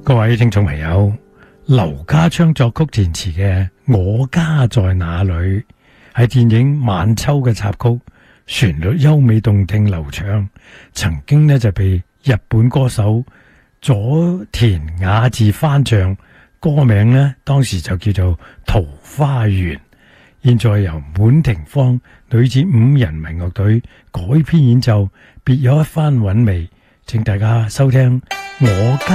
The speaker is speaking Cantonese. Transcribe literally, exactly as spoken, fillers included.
各位聽眾朋友，劉家昌作曲填詞嘅《我家在哪裏》係電影《晚秋》嘅插曲，旋律優美動聽流暢，曾經呢就被日本歌手佐田雅治翻唱，歌名呢當時就叫做《桃花源》。現在由滿庭芳女子五人民樂隊改編演奏，別有一番韻味，請大家收聽《我家》。